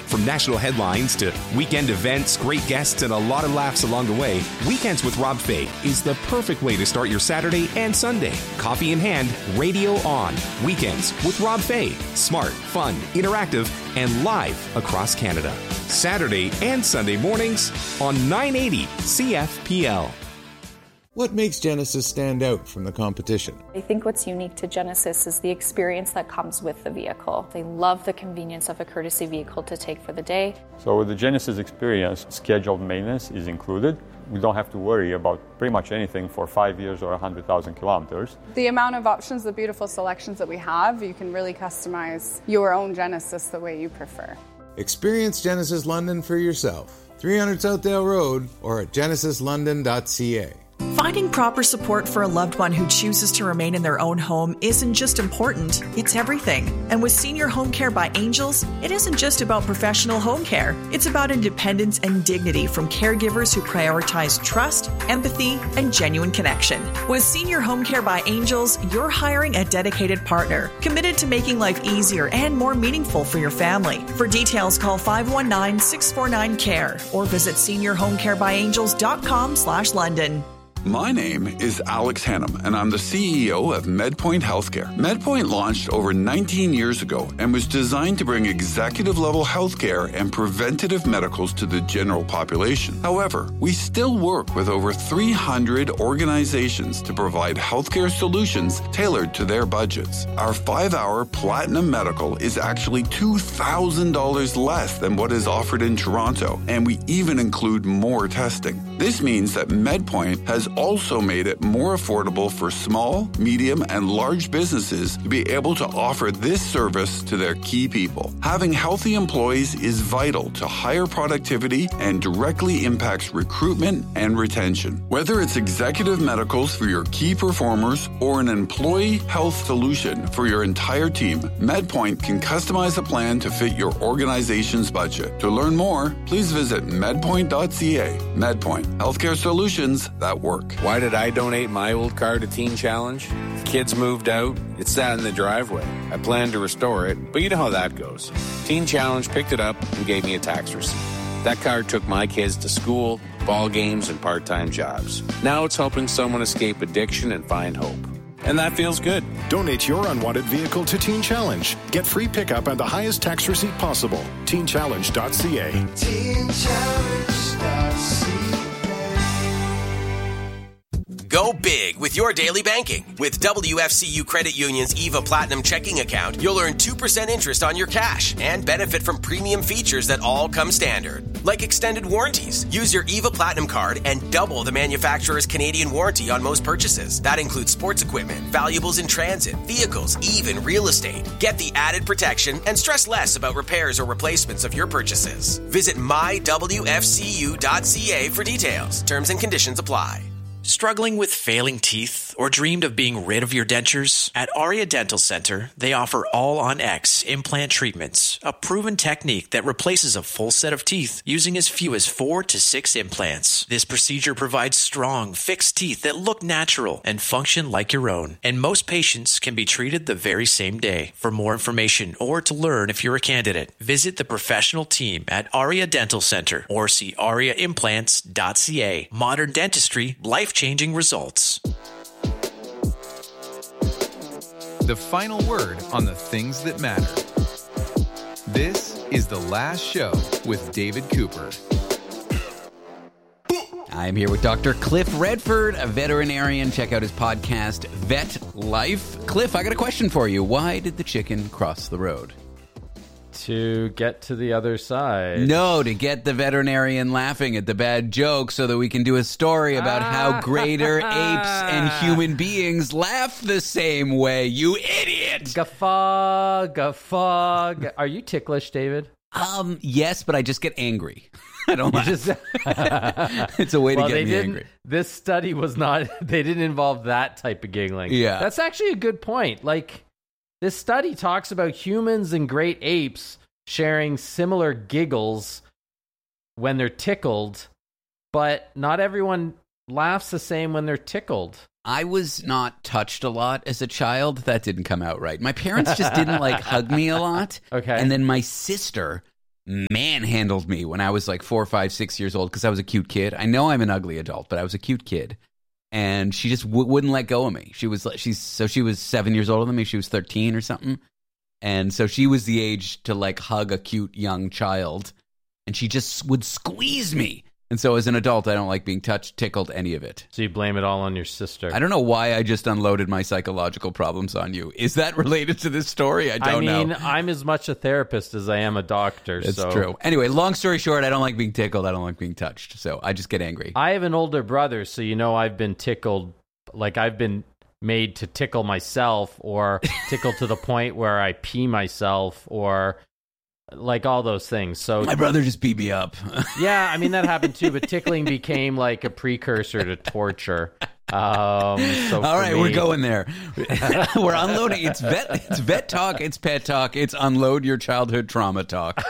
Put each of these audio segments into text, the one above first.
From national headlines to weekend events, great guests, and a lot of laughs along the way, Weekends with Rob Fay is the perfect way to start your Saturday and Sunday. Coffee in hand, radio on. Weekends with Rob Fay. Smart, fun, interactive, and live across Canada. Saturday and Sunday mornings on 980 CFPL. What makes Genesis stand out from the competition? I think what's unique to Genesis is the experience that comes with the vehicle. They love the convenience of a courtesy vehicle to take for the day. So with the Genesis experience, scheduled maintenance is included. We don't have to worry about pretty much anything for 5 years or 100,000 kilometers. The amount of options, the beautiful selections that we have, you can really customize your own Genesis the way you prefer. Experience Genesis London for yourself. 300 Southdale Road or at genesislondon.ca. Finding proper support for a loved one who chooses to remain in their own home isn't just important, it's everything. And with Senior Home Care by Angels, it isn't just about professional home care. It's about independence and dignity from caregivers who prioritize trust, empathy, and genuine connection. With Senior Home Care by Angels, you're hiring a dedicated partner, committed to making life easier and more meaningful for your family. For details, call 519-649-CARE or visit seniorhomecarebyangels.com/London. My name is Alex Hannum, and I'm the CEO of MedPoint Healthcare. MedPoint launched over 19 years ago and was designed to bring executive-level healthcare and preventative medicals to the general population. However, we still work with over 300 organizations to provide healthcare solutions tailored to their budgets. Our 5-hour Platinum Medical is actually $2,000 less than what is offered in Toronto, and we even include more testing. This means that MedPoint has also made it more affordable for small, medium, and large businesses to be able to offer this service to their key people. Having healthy employees is vital to higher productivity and directly impacts recruitment and retention. Whether it's executive medicals for your key performers or an employee health solution for your entire team, MedPoint can customize a plan to fit your organization's budget. To learn more, please visit medpoint.ca. MedPoint, healthcare solutions that work. Why did I donate my old car to Teen Challenge? Kids moved out. It sat in the driveway. I planned to restore it, but you know how that goes. Teen Challenge picked it up and gave me a tax receipt. That car took my kids to school, ball games, and part-time jobs. Now it's helping someone escape addiction and find hope. And that feels good. Donate your unwanted vehicle to Teen Challenge. Get free pickup and the highest tax receipt possible. TeenChallenge.ca. TeenChallenge.ca. Go big with your daily banking. With WFCU Credit Union's EVA Platinum checking account, you'll earn 2% interest on your cash and benefit from premium features that all come standard. Like extended warranties. Use your EVA Platinum card and double the manufacturer's Canadian warranty on most purchases. That includes sports equipment, valuables in transit, vehicles, even real estate. Get the added protection and stress less about repairs or replacements of your purchases. Visit mywfcu.ca for details. Terms and conditions apply. Struggling with failing teeth or dreamed of being rid of your dentures? At Aria Dental Center, they offer All-on-X implant treatments, a proven technique that replaces a full set of teeth using as few as 4 to 6 implants. This procedure provides strong, fixed teeth that look natural and function like your own, and most patients can be treated the very same day. For more information or to learn if you're a candidate, visit the professional team at Aria Dental Center or see ariaimplants.ca. Modern dentistry, life-changing results. The final word on the things that matter. This is The Last Show with David Cooper. I'm here with Dr. Cliff Redford, a veterinarian. Check out his podcast, Vet Life. Cliff, I got a question for you. Why did the chicken cross the road? To get to the other side. No, to get the veterinarian laughing at the bad joke so that we can do a story about how greater apes and human beings laugh the same way, you idiot! Guffaw, guffaw. Are you ticklish, David? Yes, but I just get angry. I don't laugh. It's a way to get me angry. This study was not, they didn't involve that type of giggling. Yeah. That's actually a good point. Like, this study talks about humans and great apes sharing similar giggles when they're tickled, but not everyone laughs the same when they're tickled. I was not touched a lot as a child. That didn't come out right. My parents just didn't hug me a lot. Okay. And then my sister manhandled me when I was like 4, 5, 6 years old because I was a cute kid. I know I'm an ugly adult, but I was a cute kid. And she just wouldn't let go of me. She was 7 years older than me. She was 13 or something. And so she was the age to like hug a cute young child. And she just would squeeze me. And so as an adult, I don't like being touched, tickled, any of it. So you blame it all on your sister. I don't know why I just unloaded my psychological problems on you. Is that related to this story? I don't know. I'm as much a therapist as I am a doctor. That's true. Anyway, long story short, I don't like being tickled. I don't like being touched. So I just get angry. I have an older brother, so I've been tickled. Like I've been made to tickle myself or tickle to the point where I pee myself or... like all those things. So my brother just beat me up. Yeah, I mean that happened too, but tickling became like a precursor to torture. So all right, we're going there. We're unloading. It's vet talk. It's pet talk. It's unload your childhood trauma talk.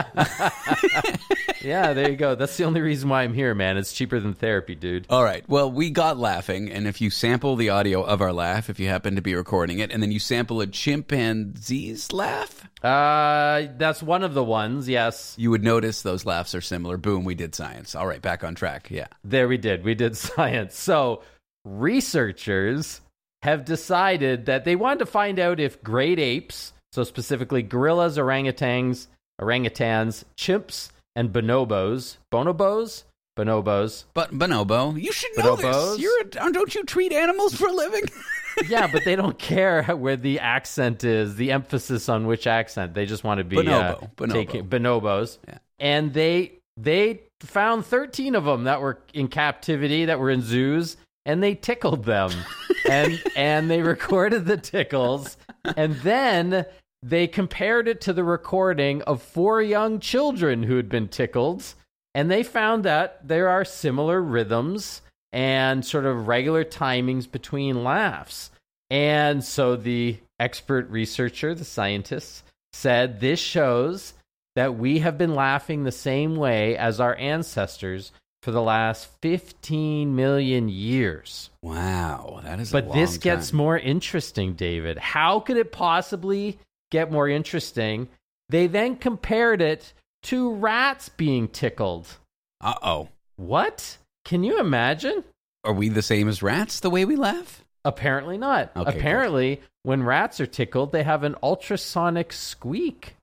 Yeah, there you go. That's the only reason why I'm here, man. It's cheaper than therapy, dude. All right. Well, we got laughing, and if you sample the audio of our laugh, if you happen to be recording it, and then you sample a chimpanzee's laugh, that's one of the ones. Yes, you would notice those laughs are similar. Boom, we did science. All right, back on track. Yeah, there we did science. So researchers have decided that they wanted to find out if great apes, so specifically gorillas, orangutans, chimps, and bonobos. But bonobo, you should know this. Don't you treat animals for a living? Yeah, but they don't care where the accent is, the emphasis on which accent. They just want to be bonobos. Yeah. And they found 13 of them that were in captivity, that were in zoos, and they tickled them. and they recorded the tickles, and then they compared it to the recording of 4 young children who had been tickled, and they found that there are similar rhythms and sort of regular timings between laughs. And so the expert researcher, the scientists, said this shows that we have been laughing the same way as our ancestors for the last 15 million years. Wow, that is a long time. But this gets more interesting, David. How could it possibly get more interesting? They then compared it to rats being tickled. Uh-oh. What? Can you imagine? Are we the same as rats, the way we laugh? Apparently not. Okay, apparently, when rats are tickled, they have an ultrasonic squeak.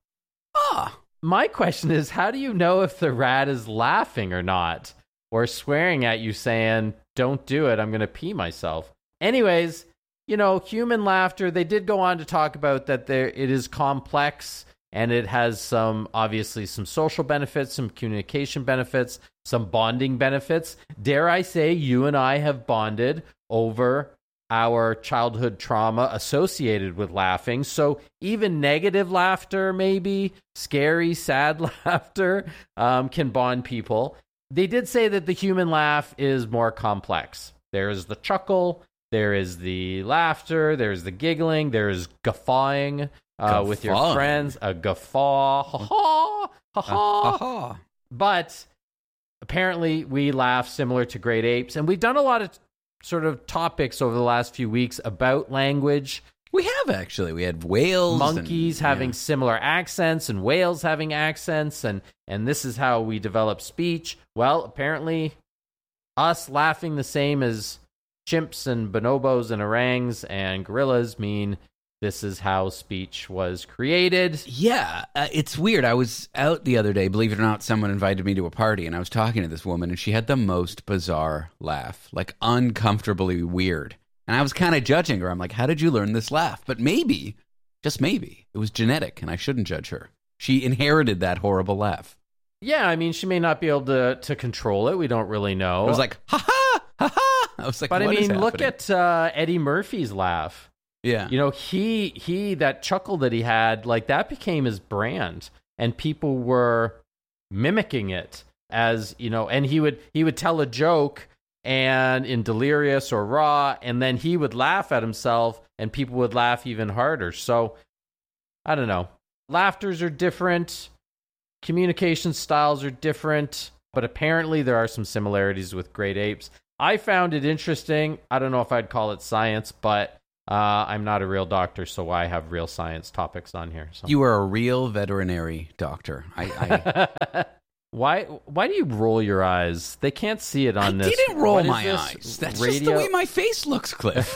My question is, how do you know if the rat is laughing or not? Or swearing at you saying, don't do it, I'm going to pee myself. Anyways, human laughter, they did go on to talk about that it is complex and it has obviously some social benefits, some communication benefits, some bonding benefits. Dare I say, you and I have bonded over our childhood trauma associated with laughing. So even negative laughter, maybe scary, sad laughter, can bond people. They did say that the human laugh is more complex. There is the chuckle, there is the laughter, there's the giggling, there's guffawing with your friends, a guffaw, ha ha. But apparently we laugh similar to great apes, and we've done a lot of sort of topics over the last few weeks about language. We have actually. We had whales. Monkeys having similar accents and whales having accents, and this is how we develop speech. Well, apparently us laughing the same as chimps and bonobos and orangs and gorillas mean this is how speech was created. Yeah, it's weird. I was out the other day, believe it or not, someone invited me to a party, and I was talking to this woman, and she had the most bizarre laugh, like uncomfortably weird. And I was kind of judging her. I'm like, how did you learn this laugh? But maybe, just maybe, it was genetic, and I shouldn't judge her. She inherited that horrible laugh. Yeah, I mean, she may not be able to control it. We don't really know. It was like, ha-ha, ha-ha. I was like, but what is happening? Look at Eddie Murphy's laugh. Yeah. He that chuckle that he had, like that became his brand, and people were mimicking it as, and he would tell a joke and in Delirious or Raw, and then he would laugh at himself and people would laugh even harder. So I don't know. Laughters are different. Communication styles are different, but apparently there are some similarities with great apes. I found it interesting. I don't know if I'd call it science, but I'm not a real doctor, so I have real science topics on here. So. You are a real veterinary doctor. Why do you roll your eyes? They can't see it on this. I didn't roll my eyes. That's just the way my face looks, Cliff.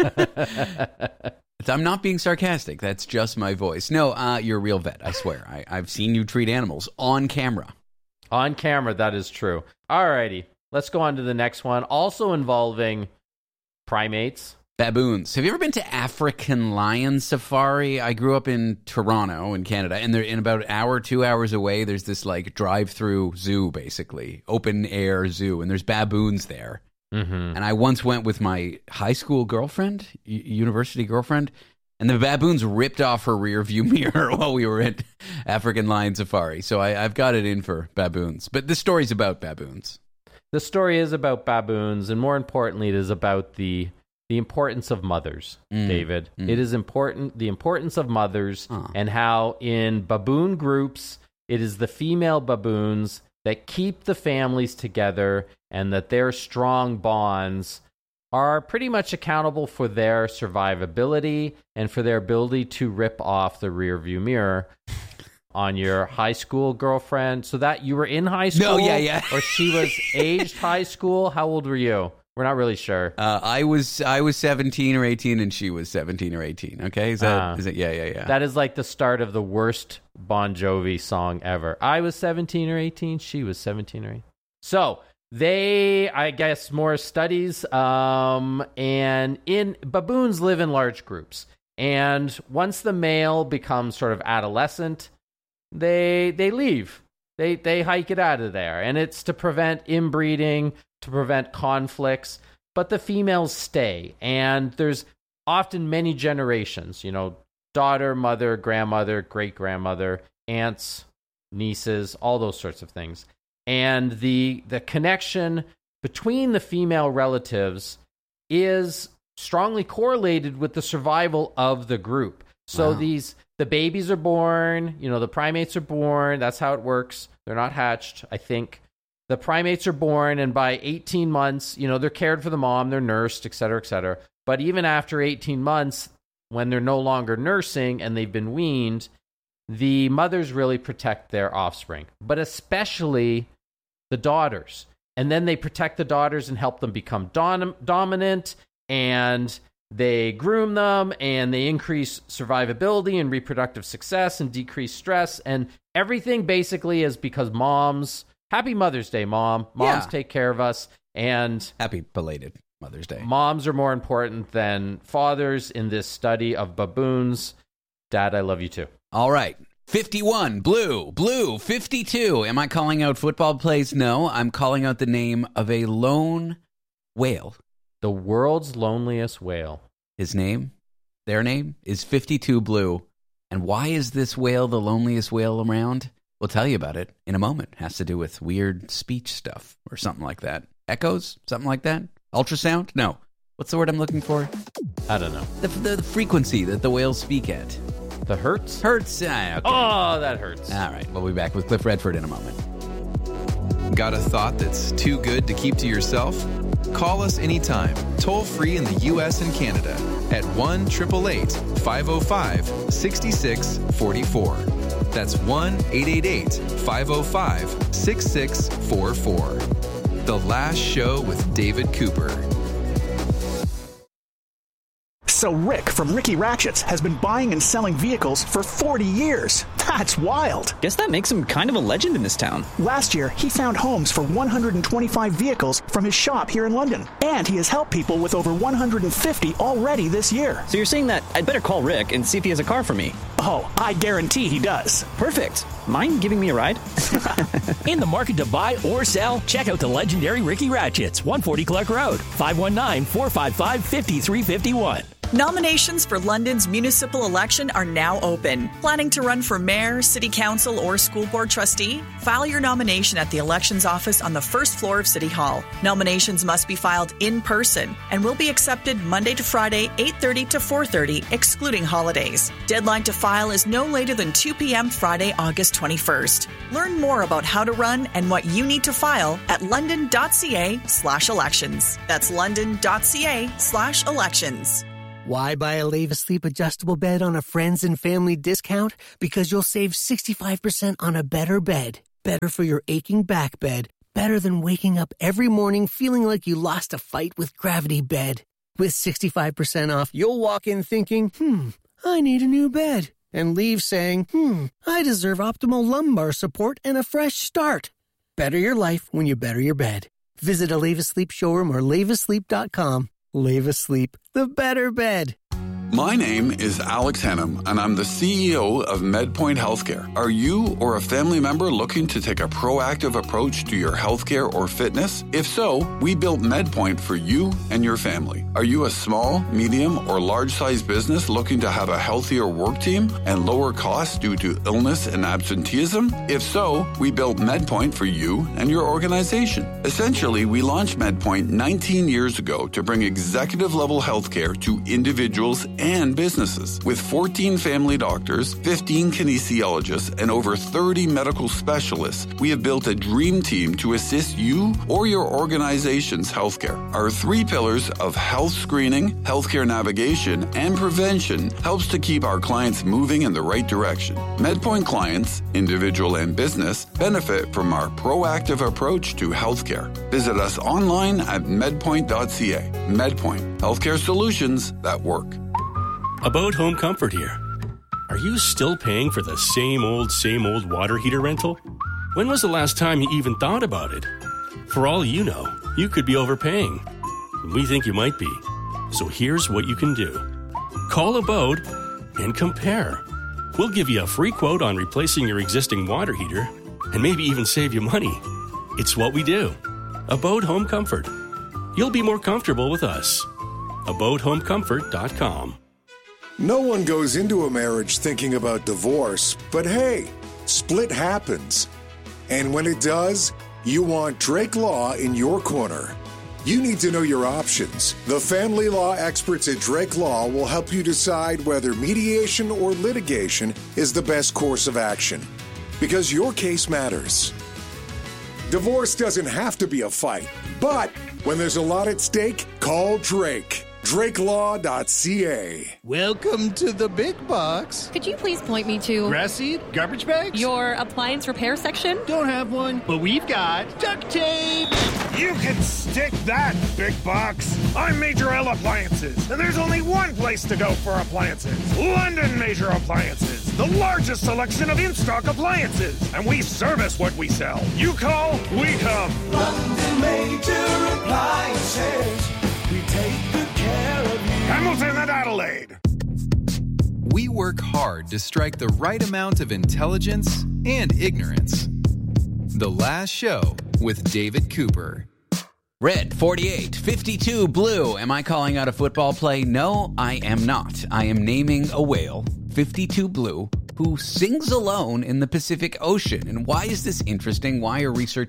I'm not being sarcastic. That's just my voice. No, you're a real vet, I swear. I've seen you treat animals on camera. On camera, that is true. Alrighty, let's go on to the next one. Also involving primates. Baboons. Have you ever been to African lion safari? I grew up in Toronto in Canada, and they're in about an hour, 2 hours away. There's this like drive-through zoo, basically open air zoo, and there's baboons there. Mm-hmm. And I once went with my high school girlfriend, university girlfriend, and the baboons ripped off her rear view mirror while we were at African lion safari. So I've got it in for baboons. But the story's about baboons. The story is about baboons, and more importantly, it is about the importance of mothers, David. It is important, the importance of mothers, and how in baboon groups, it is the female baboons that keep the families together, and that their strong bonds are pretty much accountable for their survivability and for their ability to rip off the rear view mirror on your high school girlfriend. So that you were in high school? No, yeah. Or she was aged high school? How old were you? We're not really sure. I was 17 or 18, and she was 17 or 18. Okay, is it? Yeah. That is like the start of the worst Bon Jovi song ever. I was 17 or 18. She was 17 or 18. So I guess, more studies. And baboons live in large groups, and once the male becomes sort of adolescent, they leave. They hike it out of there, and it's to prevent inbreeding, to prevent conflicts, but the females stay, and there's often many generations, daughter, mother, grandmother, great-grandmother, aunts, nieces, all those sorts of things. And the connection between the female relatives is strongly correlated with the survival of the group. So the babies are born, the primates are born, that's how it works. They're not hatched, I think. The primates are born, and by 18 months, they're cared for the mom, they're nursed, et cetera, et cetera. But even after 18 months, when they're no longer nursing and they've been weaned, the mothers really protect their offspring, but especially the daughters. And then they protect the daughters and help them become dominant, and they groom them, and they increase survivability and reproductive success and decrease stress. And everything basically is because moms... Happy Mother's Day, Mom. Moms take care of us. And happy belated Mother's Day. Moms are more important than fathers in this study of baboons. Dad, I love you too. All right. 51, blue, 52. Am I calling out football plays? No, I'm calling out the name of a lone whale. The world's loneliest whale. Their name is 52 Blue. And why is this whale the loneliest whale around? We'll tell you about it in a moment. It has to do with weird speech stuff or something like that. Echoes? Something like that? Ultrasound? No. What's the word I'm looking for? I don't know. The frequency that the whales speak at. The hertz? Hertz. Okay. Oh, that hurts. All right. We'll be back with Cliff Redford in a moment. Got a thought that's too good to keep to yourself? Call us anytime, toll free in the U.S. and Canada at 1-888-505-6644. That's 1-888-505-6644. The Last Show with David Cooper. So Rick from Ricky Ratchets has been buying and selling vehicles for 40 years. That's wild. Guess that makes him kind of a legend in this town. Last year, he found homes for 125 vehicles from his shop here in London. And he has helped people with over 150 already this year. So you're saying that I'd better call Rick and see if he has a car for me? Oh, I guarantee he does. Perfect. Mind giving me a ride? In the market to buy or sell? Check out the legendary Ricky Ratchets, 140 Clark Road, 519-455-5351. Nominations for London's municipal election are now open. Planning to run for mayor, city council, or school board trustee? File your nomination at the elections office on the first floor of City Hall. Nominations must be filed in person and will be accepted Monday to Friday, 8:30 to 4:30, excluding holidays. Deadline to file is no later than 2 p.m. Friday, August 21st. Learn more about how to run and what you need to file at london.ca/elections. That's london.ca/elections. Why buy a Leva Sleep adjustable bed on a friends and family discount? Because you'll save 65% on a better bed. Better for your aching back bed. Better than waking up every morning feeling like you lost a fight with Gravity Bed. With 65% off, you'll walk in thinking, I need a new bed. And leave saying, I deserve optimal lumbar support and a fresh start. Better your life when you better your bed. Visit a Leva Sleep showroom or levasleep.com. Leva Sleep, the better bed. My name is Alex Hennum, and I'm the CEO of MedPoint Healthcare. Are you or a family member looking to take a proactive approach to your healthcare or fitness? If so, we built MedPoint for you and your family. Are you a small, medium, or large-sized business looking to have a healthier work team and lower costs due to illness and absenteeism? If so, we built MedPoint for you and your organization. Essentially, we launched MedPoint 19 years ago to bring executive-level healthcare to individuals and businesses. With 14 family doctors, 15 kinesiologists, and over 30 medical specialists, we have built a dream team to assist you or your organization's healthcare. Our 3 pillars of health screening, healthcare navigation, and prevention helps to keep our clients moving in the right direction. MedPoint clients, individual and business, benefit from our proactive approach to healthcare. Visit us online at medpoint.ca. MedPoint, healthcare solutions that work. About Home Comfort here. Are you still paying for the same old water heater rental? When was the last time you even thought about it? For all you know, you could be overpaying. We think you might be. So here's what you can do. Call Abode and compare. We'll give you a free quote on replacing your existing water heater and maybe even save you money. It's what we do. Abode Home Comfort. You'll be more comfortable with us. AbodeHomeComfort.com. No one goes into a marriage thinking about divorce, but hey, split happens. And when it does, you want Drake Law in your corner. You need to know your options. The family law experts at Drake Law will help you decide whether mediation or litigation is the best course of action. Because your case matters. Divorce doesn't have to be a fight, but when there's a lot at stake, call Drake. DrakeLaw.ca. Welcome to the big box. Could you please point me to grass seed, garbage bags, your appliance repair section? Don't have one, but we've got duct tape. You can stick that, big box. I'm Major L Appliances, and there's only one place to go for appliances. London Major Appliances, the largest selection of in-stock appliances, and we service what we sell. You call, we come. London Major Appliances. We take good care of you. Hamilton and Adelaide. We work hard to strike the right amount of intelligence and ignorance. The Last Show with David Cooper. Red, 48, 52, blue. Am I calling out a football play? No, I am not. I am naming a whale, 52 blue, who sings alone in the Pacific Ocean. And why is this interesting? Why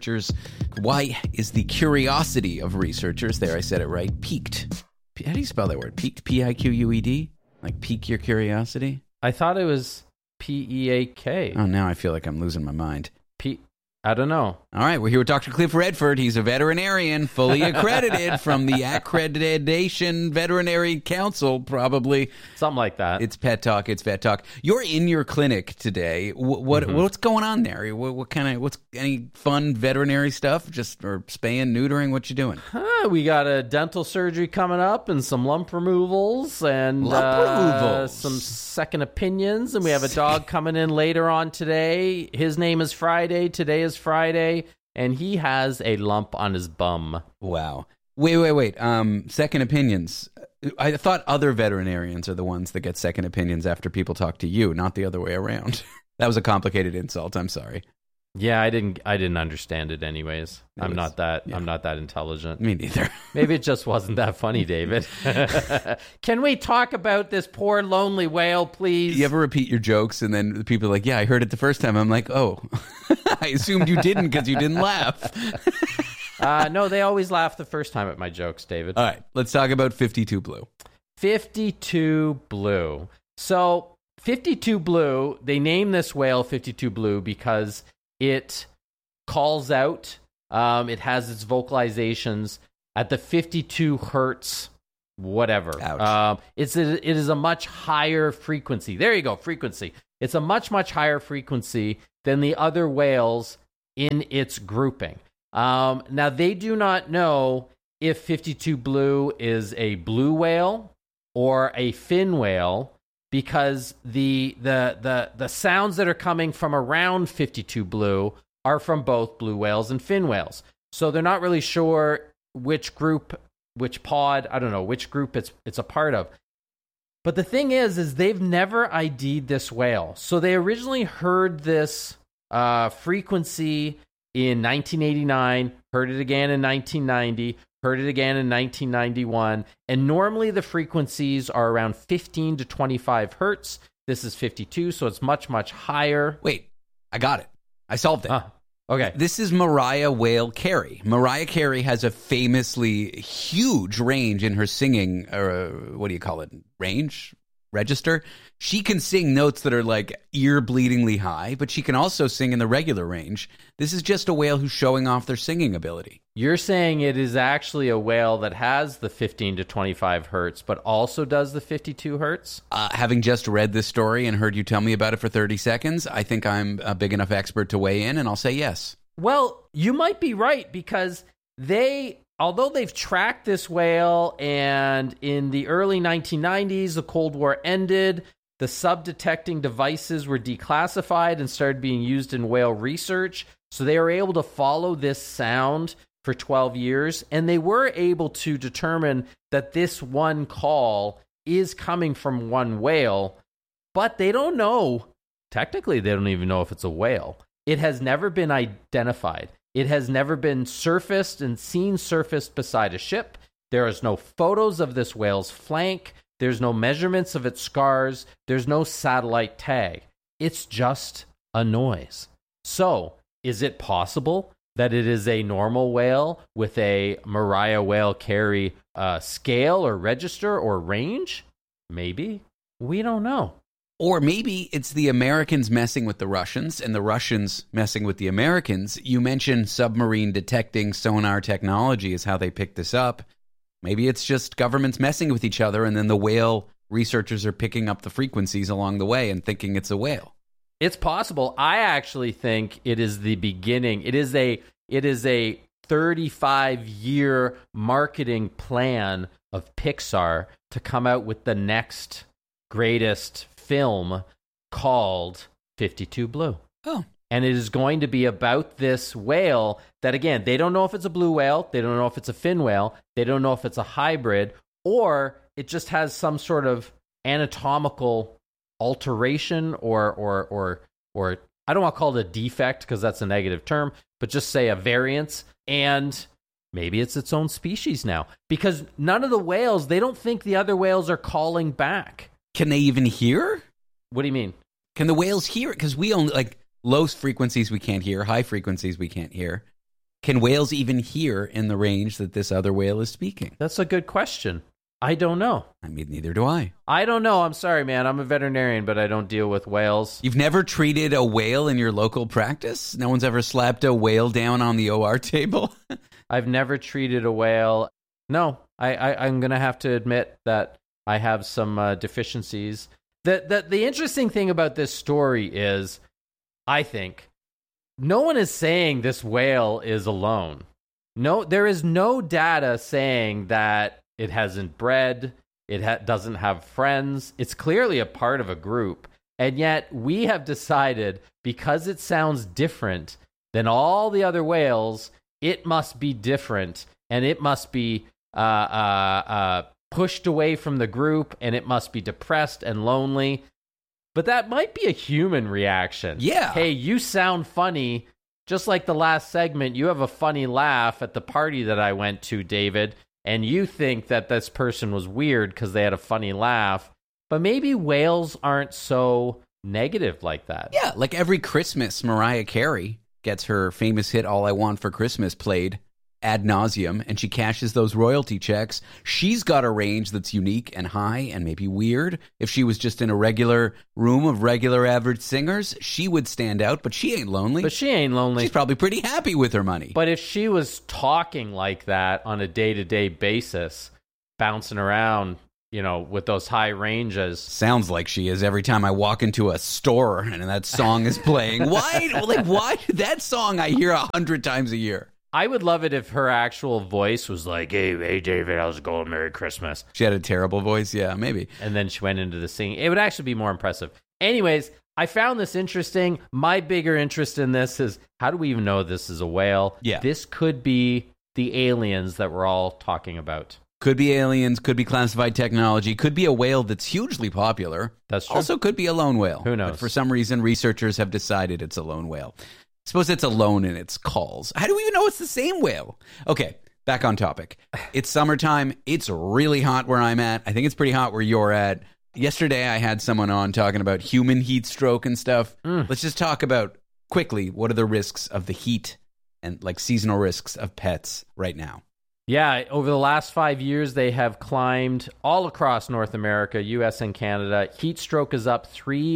is the curiosity of researchers, there I said it right, piqued? How do you spell that word? Piqued? P-I-Q-U-E-D? Like pique your curiosity? I thought it was P-E-A-K. Oh, now I feel like I'm losing my mind. I don't know. All right, we're here with Dr. Cliff Redford. He's a veterinarian, fully accredited from the Accreditation Veterinary Council, probably. Something like that. It's Pet Talk. It's Vet Talk. You're in your clinic today. What's going on there? What's any fun veterinary stuff? Or spaying, neutering? What you doing? We got a dental surgery coming up and some lump removals and some second opinions. And we have a dog coming in later on today. His name is Friday. Today is Friday, and he has a lump on his bum. Wow. Wait. Second opinions. I thought other veterinarians are the ones that get second opinions after people talk to you, not the other way around. That was a complicated insult. I'm sorry. Yeah, I didn't understand it anyways. I'm not that intelligent. Me neither. Maybe it just wasn't that funny, David. Can we talk about this poor lonely whale, please? You ever repeat your jokes and then the people are like, yeah, I heard it the first time. I'm like, oh, I assumed you didn't because you didn't laugh. No, they always laugh the first time at my jokes, David. All right, let's talk about 52 Blue. 52 Blue. So 52 Blue, they named this whale 52 Blue because it calls out, it has its vocalizations at the 52 hertz whatever. It is a much higher frequency. There you go, frequency. It's a much, much higher frequency than the other whales in its grouping. Now, they do not know if 52 blue is a blue whale or a fin whale, because the sounds that are coming from around 52 blue are from both blue whales and fin whales. So they're not really sure which group, which pod, I don't know, which group it's a part of. But the thing is they've never ID'd this whale. So they originally heard this frequency in 1989, heard it again in 1990, heard it again in 1991, and normally the frequencies are around 15 to 25 hertz. This is 52, so it's much, much higher. Wait, I got it. I solved it. Okay. This is Mariah Whale Carey. Mariah Carey has a famously huge range in her singing, what do you call it? Range? Register? She can sing notes that are like ear-bleedingly high, but she can also sing in the regular range. This is just a whale who's showing off their singing ability. You're saying it is actually a whale that has the 15 to 25 hertz, but also does the 52 hertz? Having just read this story and heard you tell me about it for 30 seconds, I think I'm a big enough expert to weigh in, and I'll say yes. Well, you might be right, because although they've tracked this whale, and in the early 1990s, the Cold War ended, the sub-detecting devices were declassified and started being used in whale research, so they were able to follow this sound for 12 years, and they were able to determine that this one call is coming from one whale, but they don't know. Technically, they don't even know if it's a whale. It has never been identified. It has never been surfaced beside a ship. There is no photos of this whale's flank. There's no measurements of its scars. There's no satellite tag. It's just a noise. So, is it possible that it is a normal whale with a Mariah Whale Carey scale or register or range? Maybe. We don't know. Or maybe it's the Americans messing with the Russians and the Russians messing with the Americans. You mentioned submarine detecting sonar technology is how they picked this up. Maybe it's just governments messing with each other, and then the whale researchers are picking up the frequencies along the way and thinking it's a whale. It's possible. I actually think it is the beginning. It is a 35-year marketing plan of Pixar to come out with the next greatest film called 52 Blue. Oh. And it is going to be about this whale that, again, they don't know if it's a blue whale, they don't know if it's a fin whale, they don't know if it's a hybrid, or it just has some sort of anatomical alteration or I don't want to call it a defect because that's a negative term, but just say a variance, and maybe it's its own species now. Because none of the whales, they don't think the other whales are calling back. Can they even hear? What do you mean? Can the whales hear it? Because we only, like, low frequencies we can't hear, high frequencies we can't hear. Can whales even hear in the range that this other whale is speaking? That's a good question. I don't know. I mean, neither do I. I don't know. I'm sorry, man. I'm a veterinarian, but I don't deal with whales. You've never treated a whale in your local practice? No one's ever slapped a whale down on the OR table? I've never treated a whale. No, I'm going to have to admit that I have some deficiencies. The interesting thing about this story is, I think, no one is saying this whale is alone. No, there is no data saying that it hasn't bred, it doesn't have friends. It's clearly a part of a group. And yet we have decided, because it sounds different than all the other whales, it must be different, and it must be pushed away from the group, and it must be depressed and lonely. But that might be a human reaction. Yeah. Hey, you sound funny. Just like the last segment, you have a funny laugh at the party that I went to, David, and you think that this person was weird because they had a funny laugh. But maybe whales aren't so negative like that. Yeah, like every Christmas, Mariah Carey gets her famous hit All I Want for Christmas played ad nauseum, and she cashes those royalty checks. She's got a range that's unique and high and maybe weird. If she was just in a regular room of regular average singers, she would stand out, but she ain't lonely. But she ain't lonely. She's probably pretty happy with her money. But if she was talking like that on a day-to-day basis, bouncing around, with those high ranges. Sounds like she is every time I walk into a store and that song is playing. Why? That song I hear 100 times a year. I would love it if her actual voice was like, hey, David, how's it going? Merry Christmas. She had a terrible voice? Yeah, maybe. And then she went into the singing. It would actually be more impressive. Anyways, I found this interesting. My bigger interest in this is, how do we even know this is a whale? Yeah. This could be the aliens that we're all talking about. Could be aliens, could be classified technology, could be a whale that's hugely popular. That's true. Also could be a lone whale. Who knows? But for some reason, researchers have decided it's a lone whale. Suppose it's alone in its calls. How do we even know it's the same whale? Okay, back on topic. It's summertime. It's really hot where I'm at. I think it's pretty hot where you're at. Yesterday, I had someone on talking about human heat stroke and stuff. Let's just talk about, quickly, what are the risks of the heat and seasonal risks of pets right now? Yeah, over the last 5 years, they have climbed all across North America, U.S. and Canada. Heat stroke is up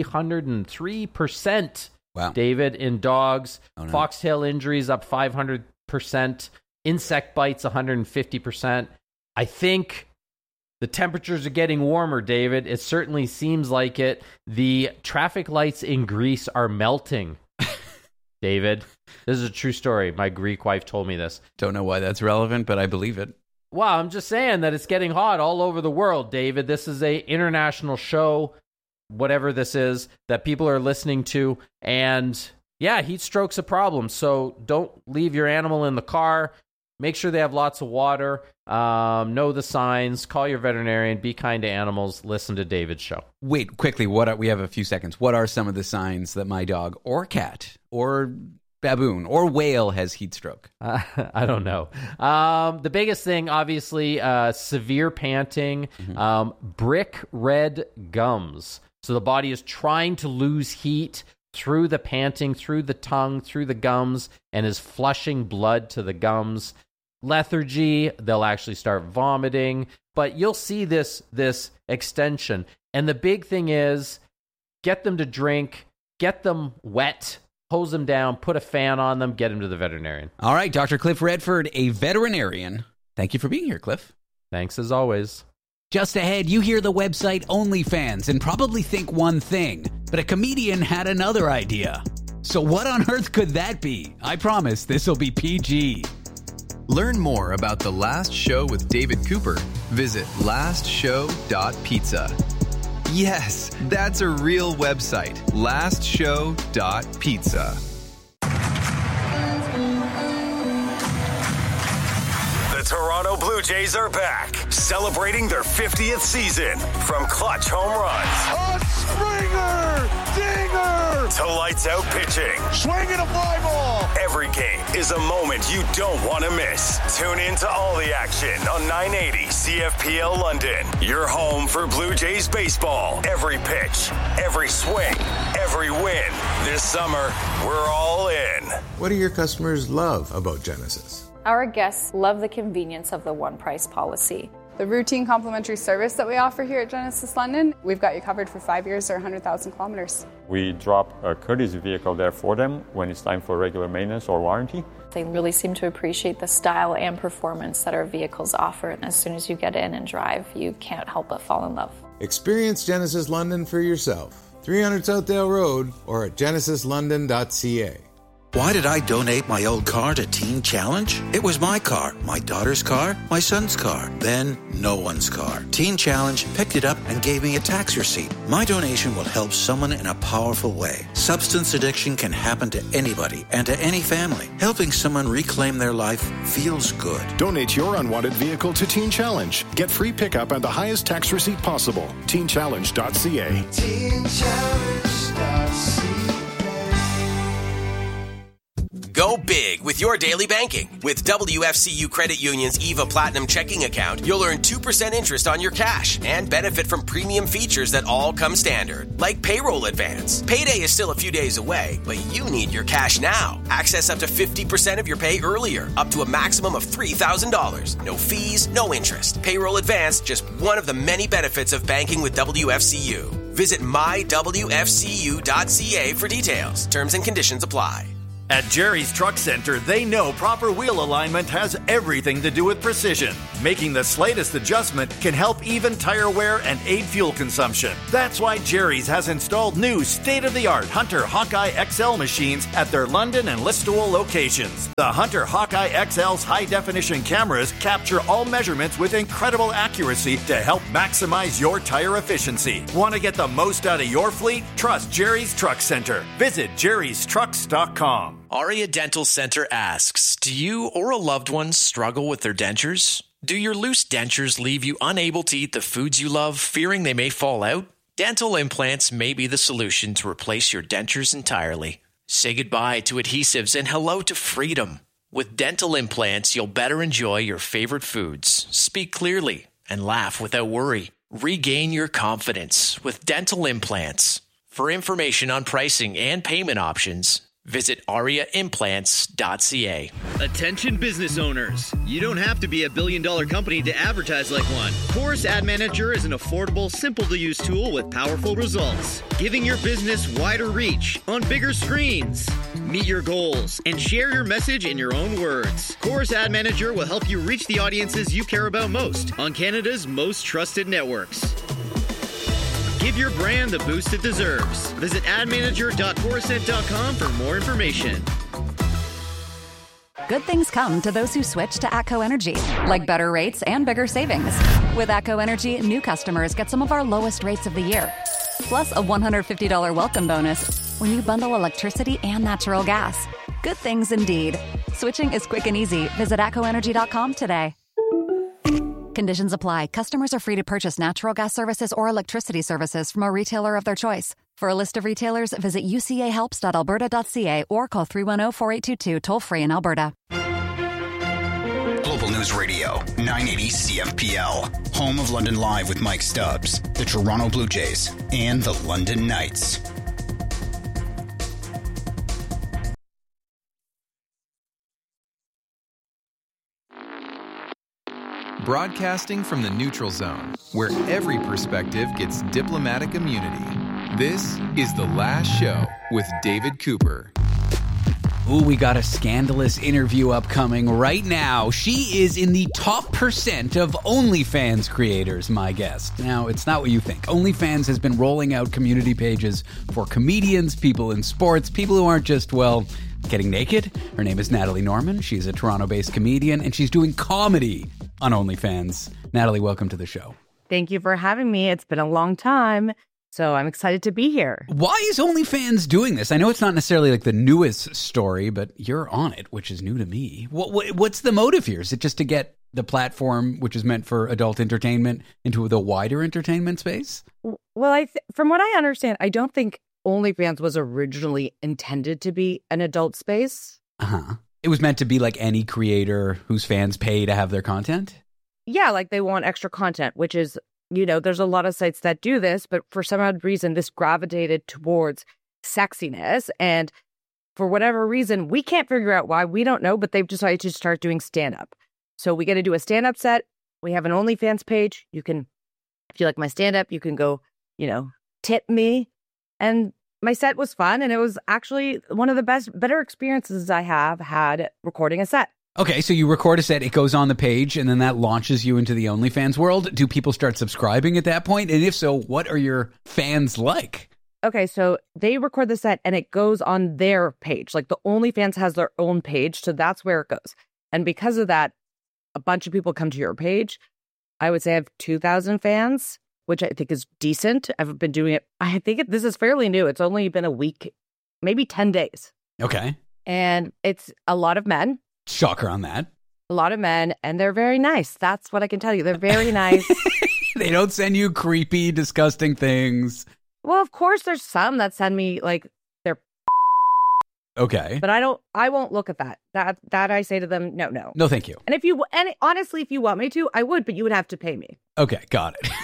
303%. Wow. David, in dogs. Oh, no. Foxtail injuries up 500%. Insect bites 150%. I think the temperatures are getting warmer, David. It certainly seems like it. The traffic lights in Greece are melting. David, this is a true story. My Greek wife told me this. Don't know why that's relevant, but I believe it. Well, I'm just saying that it's getting hot all over the world, David. This is a international show, whatever this is, that people are listening to. And yeah, heat stroke's a problem. So don't leave your animal in the car. Make sure they have lots of water. Know the signs. Call your veterinarian. Be kind to animals. Listen to David's show. Wait, quickly. We have a few seconds. What are some of the signs that my dog or cat or baboon or whale has heat stroke? I don't know. The biggest thing, obviously, severe panting, brick red gums. So the body is trying to lose heat through the panting, through the tongue, through the gums, and is flushing blood to the gums. Lethargy, they'll actually start vomiting. But you'll see this extension. And the big thing is, get them to drink, get them wet, hose them down, put a fan on them, get them to the veterinarian. All right, Dr. Cliff Redford, a veterinarian. Thank you for being here, Cliff. Thanks as always. Just ahead, you hear the website OnlyFans and probably think one thing, but a comedian had another idea. So what on earth could that be? I promise this will be PG. Learn more about The Last Show with David Cooper. Visit lastshow.pizza. Yes, that's a real website. lastshow.pizza. The Toronto Blue Jays are back, celebrating their 50th season. From clutch home runs, a Springer, dinger, to lights out pitching, swinging a fly ball. Every game is a moment you don't want to miss. Tune in to all the action on 980 CFPL London. Your home for Blue Jays baseball. Every pitch, every swing, every win. This summer, we're all in. What do your customers love about Genesis? Our guests love the convenience of the one price policy. The routine complimentary service that we offer here at Genesis London, we've got you covered for 5 years or 100,000 kilometers. We drop a courtesy vehicle there for them when it's time for regular maintenance or warranty. They really seem to appreciate the style and performance that our vehicles offer. And as soon as you get in and drive, you can't help but fall in love. Experience Genesis London for yourself. 300 Southdale Road or at genesislondon.ca. Why did I donate my old car to Teen Challenge? It was my car, my daughter's car, my son's car, then no one's car. Teen Challenge picked it up and gave me a tax receipt. My donation will help someone in a powerful way. Substance addiction can happen to anybody and to any family. Helping someone reclaim their life feels good. Donate your unwanted vehicle to Teen Challenge. Get free pickup and the highest tax receipt possible. TeenChallenge.ca. TeenChallenge.ca. Go big with your daily banking. With WFCU Credit Union's EVA Platinum checking account, you'll earn 2% interest on your cash and benefit from premium features that all come standard, like payroll advance. Payday is still a few days away, but you need your cash now. Access up to 50% of your pay earlier, up to a maximum of $3,000. No fees, no interest. Payroll advance, just one of the many benefits of banking with WFCU. Visit mywfcu.ca for details. Terms and conditions apply. At Jerry's Truck Center, they know proper wheel alignment has everything to do with precision. Making the slightest adjustment can help even tire wear and aid fuel consumption. That's why Jerry's has installed new state-of-the-art Hunter Hawkeye XL machines at their London and Listowel locations. The Hunter Hawkeye XL's high-definition cameras capture all measurements with incredible accuracy to help maximize your tire efficiency. Want to get the most out of your fleet? Trust Jerry's Truck Center. Visit jerrystrucks.com. Aria Dental Center asks, do you or a loved one struggle with their dentures? Do your loose dentures leave you unable to eat the foods you love, fearing they may fall out? Dental implants may be the solution to replace your dentures entirely. Say goodbye to adhesives and hello to freedom. With dental implants, you'll better enjoy your favorite foods, speak clearly, and laugh without worry. Regain your confidence with dental implants. For information on pricing and payment options, visit ariaimplants.ca. Attention business owners. You don't have to be a billion-dollar company to advertise like one. Chorus Ad Manager is an affordable, simple-to-use tool with powerful results, giving your business wider reach on bigger screens. Meet your goals and share your message in your own words. Chorus Ad Manager will help you reach the audiences you care about most on Canada's most trusted networks. Give your brand the boost it deserves. Visit admanager.chorusnet.com for more information. Good things come to those who switch to ATCO Energy, like better rates and bigger savings. With ATCO Energy, new customers get some of our lowest rates of the year, plus a $150 welcome bonus when you bundle electricity and natural gas. Good things indeed. Switching is quick and easy. Visit atcoenergy.com today. Conditions apply. Customers are free to purchase natural gas services or electricity services from a retailer of their choice. For a list of retailers, visit ucahelps.alberta.ca or call 310-4822 toll-free in Alberta. Global News Radio, 980 CFPL. Home of London Live with Mike Stubbs, the Toronto Blue Jays, and the London Knights. Broadcasting from the neutral zone, where every perspective gets diplomatic immunity. This is The Last Show with David Cooper. Ooh, we got a scandalous interview upcoming right now. She is in the top % of OnlyFans creators, my guest. Now, it's not what you think. OnlyFans has been rolling out community pages for comedians, people in sports, people who aren't just, well, getting naked. Her name is Natalie Norman. She's a Toronto-based comedian, and she's doing comedy on OnlyFans. Natalie, welcome to the show. Thank you for having me. It's been a long time, so I'm excited to be here. Why is OnlyFans doing this? I know it's not necessarily like the newest story, but you're on it, which is new to me. What's the motive here? Is it just to get the platform, which is meant for adult entertainment, into the wider entertainment space? Well, from what I understand, I don't think OnlyFans was originally intended to be an adult space. Uh-huh. It was meant to be like any creator whose fans pay to have their content? Yeah, like they want extra content, which is, there's a lot of sites that do this, but for some odd reason, this gravitated towards sexiness. And for whatever reason, we can't figure out why. We don't know, but they've decided to start doing stand-up. So we get to do a stand-up set. We have an OnlyFans page. You can, if you like my stand-up, you can go, tip me. And my set was fun, and it was actually one of the better experiences I have had recording a set. Okay, so you record a set, it goes on the page, and then that launches you into the OnlyFans world. Do people start subscribing at that point? And if so, what are your fans like? Okay, so they record the set, and it goes on their page. Like the OnlyFans has their own page, so that's where it goes. And because of that, a bunch of people come to your page. I would say I have 2,000 fans, which I think is decent. I've been doing it. I think this is fairly new. It's only been a week, maybe 10 days. Okay. And it's a lot of men. Shocker on that. A lot of men, and they're very nice. That's what I can tell you. They're very nice. They don't send you creepy, disgusting things. Well, of course, there's some that send me like their. Okay. But I won't look at that. That I say to them, no. No, thank you. And honestly, if you want me to, I would, but you would have to pay me. Okay, got it.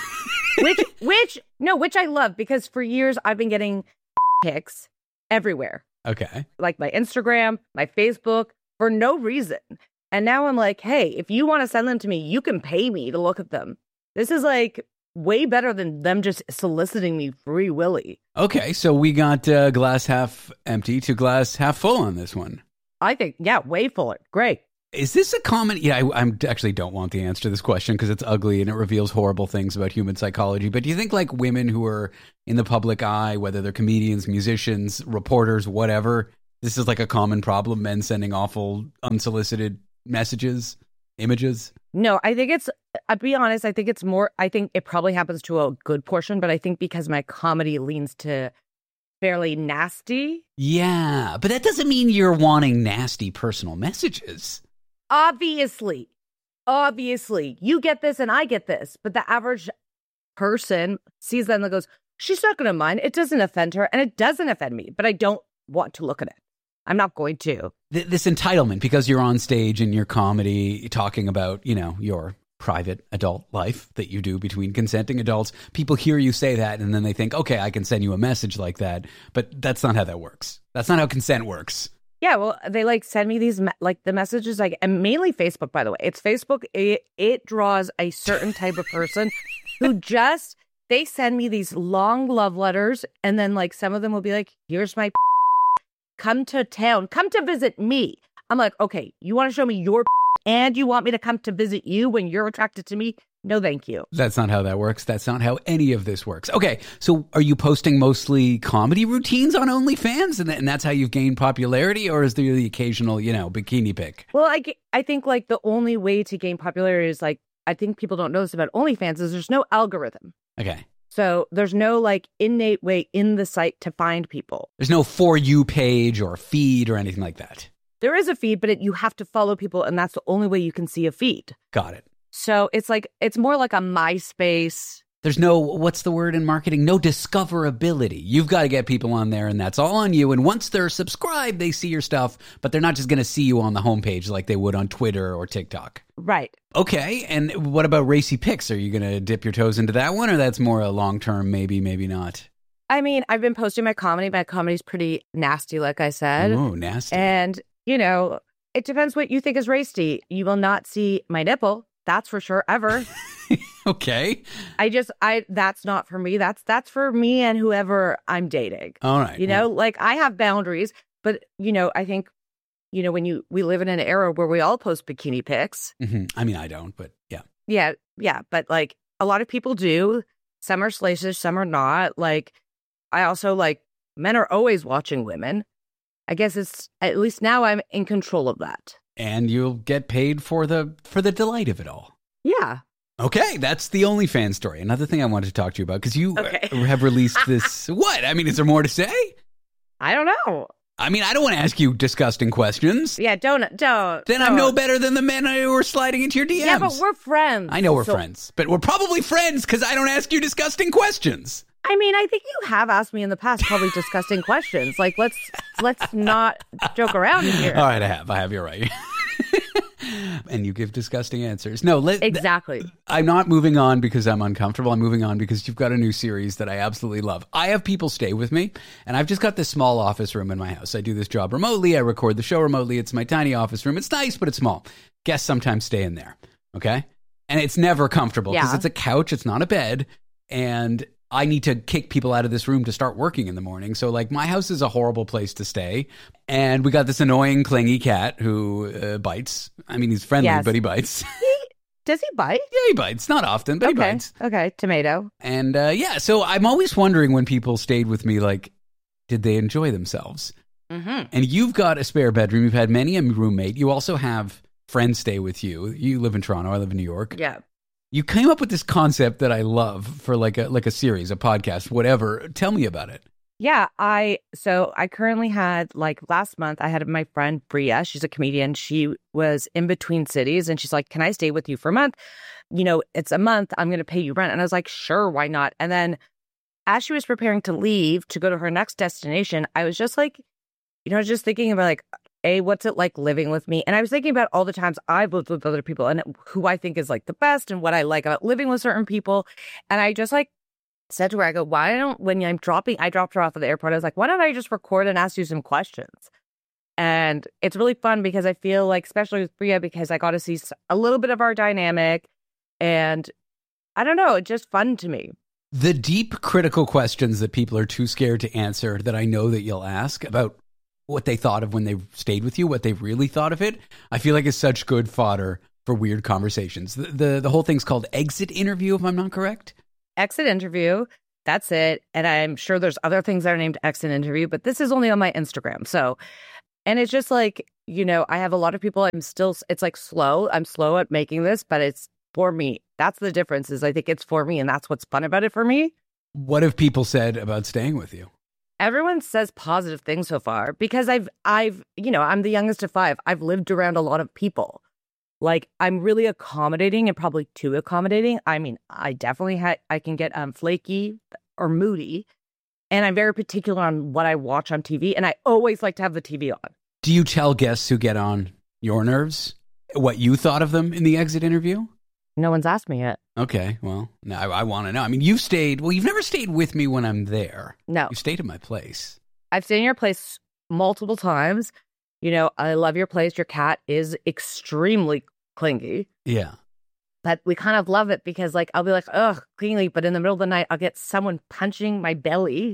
which I love, because for years I've been getting pics everywhere. Okay. Like my Instagram, my Facebook, for no reason. And now I'm like, hey, if you want to send them to me, you can pay me to look at them. This is like way better than them just soliciting me free willy. Okay, so we got glass half empty to glass half full on this one. I think, yeah, way fuller. Great. Is this a common... Yeah, I actually don't want the answer to this question because it's ugly and it reveals horrible things about human psychology. But do you think like women who are in the public eye, whether they're comedians, musicians, reporters, whatever, this is like a common problem, men sending awful unsolicited messages, images? No, I think it's... I'll be honest, I think it's more... I think it probably happens to a good portion, but I think because my comedy leans to fairly nasty. Yeah, but that doesn't mean you're wanting nasty personal messages. Obviously, you get this and I get this, but the average person sees that and goes, she's not going to mind. It doesn't offend her, and it doesn't offend me, but I don't want to look at it. I'm not going to. This entitlement, because you're on stage in your comedy talking about, you know, your private adult life that you do between consenting adults. People hear you say that and then they think, okay, I can send you a message like that, but that's not how that works. That's not how consent works. Yeah, well, they like send me these like the messages, like, and mainly Facebook, by the way. It's Facebook. It draws a certain type of person who just, they send me these long love letters, and then like some of them will be like, here's my come to town, come to visit me. I'm like, okay, you want to show me your and you want me to come to visit you when you're attracted to me? No, thank you. That's not how that works. That's not how any of this works. Okay, so are you posting mostly comedy routines on OnlyFans, and that's how you've gained popularity, or is there the occasional, you know, bikini pic? Well, I think like the only way to gain popularity is like, I think people don't know this about OnlyFans is there's no algorithm. Okay. So there's no like innate way in the site to find people. There's no For You page or feed or anything like that. There is a feed, but you have to follow people, and that's the only way you can see a feed. Got it. So it's like, it's more like a MySpace. There's no, what's the word in marketing? No discoverability. You've got to get people on there, and that's all on you. And once they're subscribed, they see your stuff, but they're not just going to see you on the homepage like they would on Twitter or TikTok. Right. Okay. And what about racy pics? Are you going to dip your toes into that one, or that's more a long-term, maybe not? I mean, I've been posting my comedy. My comedy's pretty nasty, like I said. Oh, nasty. And, you know, it depends what you think is racy. You will not see my nipple. That's for sure, ever. Okay. That's not for me. That's for me and whoever I'm dating. All right. You know, like I have boundaries, but you know, I think, you know, we live in an era where we all post bikini pics. Mm-hmm. I mean, I don't, but yeah. Yeah. But like a lot of people do. Some are salacious, some are not. Like I also like men are always watching women. I guess it's at least now I'm in control of that. And you'll get paid for the delight of it all. Yeah. Okay, that's the OnlyFans story. Another thing I wanted to talk to you about, because you have released this. What? I mean, is there more to say? I don't know. I mean, I don't want to ask you disgusting questions. Yeah, don't. Then I'm no better than the men who are sliding into your DMs. Yeah, but we're friends. I know we're friends, but we're probably friends because I don't ask you disgusting questions. I mean, I think you have asked me in the past probably disgusting questions. Like, let's not joke around here. All right, I have. You're right. And you give disgusting answers. No, exactly. I'm not moving on because I'm uncomfortable. I'm moving on because you've got a new series that I absolutely love. I have people stay with me, and I've just got this small office room in my house. I do this job remotely. I record the show remotely. It's my tiny office room. It's nice, but it's small. Guests sometimes stay in there, okay? And it's never comfortable because it's a couch. It's not a bed, and I need to kick people out of this room to start working in the morning. So, like, my house is a horrible place to stay. And we got this annoying, clingy cat who bites. I mean, he's friendly, but he bites. Does he bite? Yeah, he bites. Not often, but he bites. Okay, tomato. And, so I'm always wondering when people stayed with me, like, did they enjoy themselves? Mm-hmm. And you've got a spare bedroom. You've had many a roommate. You also have friends stay with you. You live in Toronto. I live in New York. Yeah. You came up with this concept that I love for like a series, a podcast, whatever. Tell me about it. Yeah, I currently had, like, last month I had my friend Bria. She's a comedian. She was in between cities and she's like, "Can I stay with you for a month? You know, it's a month. I'm going to pay you rent." And I was like, "Sure, why not?" And then as she was preparing to leave to go to her next destination, I was just like, you know, just thinking about like, what's it like living with me? And I was thinking about all the times I've lived with other people and who I think is like the best and what I like about living with certain people. And I just like said to her, I go, why don't, when I dropped her off at the airport, I was like, why don't I just record and ask you some questions? And it's really fun because I feel like, especially with Bria, because I got to see a little bit of our dynamic. And I don't know. It's just fun to me. The deep critical questions that people are too scared to answer that I know that you'll ask about what they thought of when they stayed with you, what they really thought of it, I feel like is such good fodder for weird conversations. The whole thing's called Exit Interview, if I'm not correct. Exit Interview. That's it. And I'm sure there's other things that are named Exit Interview, but this is only on my Instagram. So, and it's just like, you know, I have a lot of people, it's like slow. I'm slow at making this, but it's for me. That's the difference, is I think it's for me, and that's what's fun about it for me. What have people said about staying with you? Everyone says positive things so far because I've, you know, I'm the youngest of 5. I've lived around a lot of people. Like, I'm really accommodating and probably too accommodating. I mean, I definitely I can get flaky or moody, and I'm very particular on what I watch on TV, and I always like to have the TV on. Do you tell guests who get on your nerves what you thought of them in the Exit Interview? No one's asked me yet. Okay, well, now I want to know. I mean, you've never stayed with me when I'm there. No. You stayed at my place. I've stayed in your place multiple times. You know, I love your place. Your cat is extremely clingy. Yeah. But we kind of love it because, like, I'll be like, ugh, clingy. But in the middle of the night, I'll get someone punching my belly.